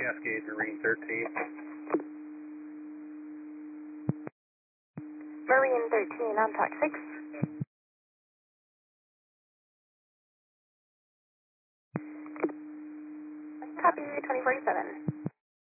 Cascade Marine 13. Marine 13 on talk 6. Copy 2047.